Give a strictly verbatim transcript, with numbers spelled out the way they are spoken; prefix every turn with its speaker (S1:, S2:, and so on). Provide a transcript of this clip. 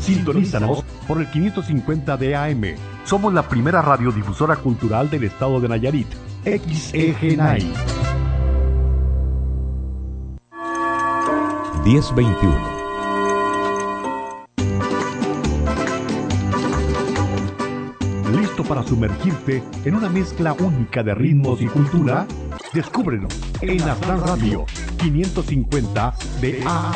S1: Sintonízanos por el quinientos cincuenta de A M. Somos la primera radiodifusora cultural del estado de Nayarit. X E G N A I.
S2: diez veintiuno.
S1: ¿Listo para sumergirte en una mezcla única de ritmos y cultura? Descúbrelo en Astral Radio quinientos cincuenta de A M.